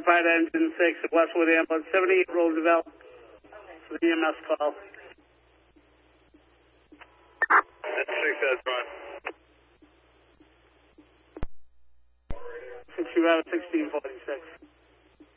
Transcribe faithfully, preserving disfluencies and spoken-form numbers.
firefighter engine six at Westwood Ambulance, seventy-eight Roosevelt for the E M S call. That's six, that's fine. Six, you have sixteen forty-six.